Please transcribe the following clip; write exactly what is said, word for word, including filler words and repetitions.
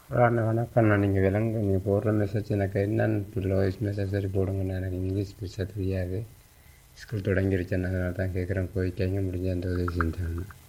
அண்ணா வணக்கம்ண்ணா. நீங்கள் விலங்கு நீங்கள் போடுற மெசேஜ் எனக்கு என்னென்னு வாய்ஸ் மெசேஜ் சரி போடுங்கண்ணா. எனக்கு இங்கிலீஷ் பேச தெரியாது. ஸ்கூல் தொடங்கிருச்சுண்ணா, அதனால தான் கேட்குறேன். போயிட்டாங்க முடிஞ்ச அந்த உதவி செஞ்சாங்கண்ணா.